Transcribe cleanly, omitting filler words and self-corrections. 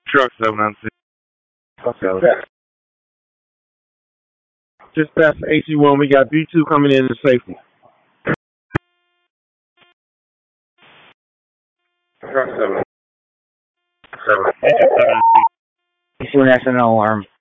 Truck 796. Okay. Just past AC1, we got B2 coming in to safety. Truck 7. B2 national alarm.